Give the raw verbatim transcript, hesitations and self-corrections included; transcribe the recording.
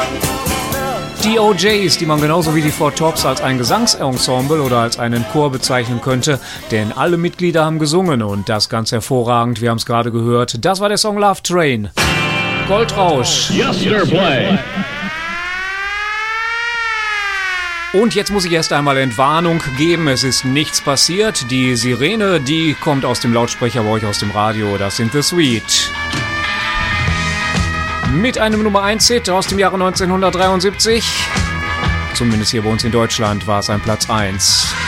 Die O Js, die man genauso wie die Four Tops als ein Gesangsensemble oder als einen Chor bezeichnen könnte, denn alle Mitglieder haben gesungen und das ganz hervorragend, wir haben es gerade gehört. Das war der Song Love Train. Goldrausch. Yesterplay. Und jetzt muss ich erst einmal Entwarnung geben, es ist nichts passiert. Die Sirene, die kommt aus dem Lautsprecher bei euch aus dem Radio, das sind The Sweet. Mit einem Nummer eins Hit aus dem Jahre neunzehnhundertdreiundsiebzig. Zumindest hier bei uns in Deutschland war es ein Platz eins.